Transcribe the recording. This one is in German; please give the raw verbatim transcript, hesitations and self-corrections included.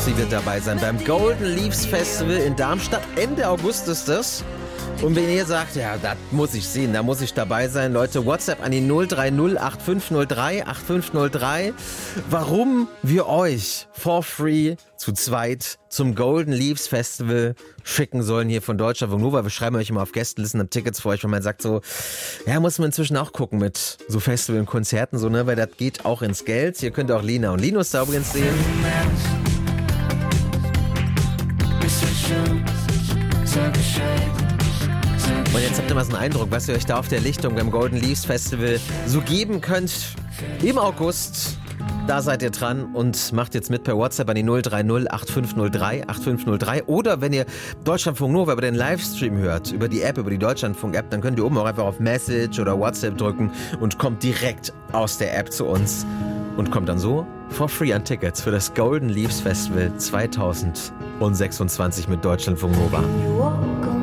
Sie wird dabei sein beim Golden Leaves Festival in Darmstadt. Ende August ist das. Und wenn ihr sagt, ja, das muss ich sehen, da muss ich dabei sein, Leute, WhatsApp an die null drei null acht fünf null drei acht fünf null drei, warum wir euch for free zu zweit zum Golden Leaves Festival schicken sollen hier von Deutschlandfunk Nova. Wir schreiben euch immer auf Gästelisten, haben Tickets für euch, wenn man sagt so, ja, muss man inzwischen auch gucken mit so Festival und Konzerten, so, ne, weil das geht auch ins Geld. Hier könnt ihr auch Lina und Linus da übrigens sehen. Und jetzt habt ihr mal so einen Eindruck, was ihr euch da auf der Lichtung beim Golden Leaves Festival so geben könnt im August. Da seid ihr dran und macht jetzt mit per WhatsApp an die null drei null acht fünf null drei acht fünf null drei. Oder wenn ihr Deutschlandfunk Nova über den Livestream hört, über die App, über die Deutschlandfunk-App, dann könnt ihr oben auch einfach auf Message oder WhatsApp drücken und kommt direkt aus der App zu uns und kommt dann so for free an Tickets für das Golden Leaves Festival zwanzig sechsundzwanzig mit Deutschlandfunk Nova.